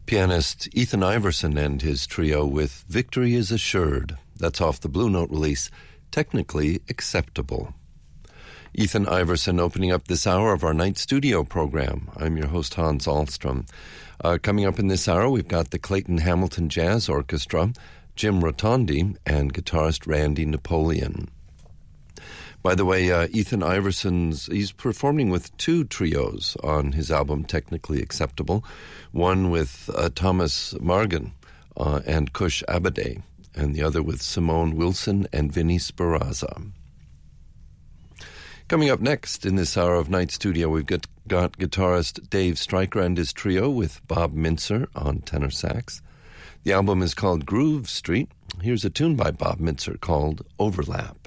Pianist Ethan Iverson and his trio with Victory is Assured. That's off the Blue Note release, Technically Acceptable. Ethan Iverson opening up this hour of our night studio program. I'm your host, Hans Ahlstrom. Coming up in this hour, we've got the Clayton Hamilton Jazz Orchestra, Jim Rotondi, and guitarist Randy Napoleon. By the way, Ethan he's performing with two trios on his album Technically Acceptable, one with Thomas Margan and Kush Abadeh, and the other with Simone Wilson and Vinnie Speranza. Coming up next in this hour of Night Studio, we've got guitarist Dave Stryker and his trio with Bob Mintzer on tenor sax. The album is called Groove Street. Here's a tune by Bob Mintzer called Overlap.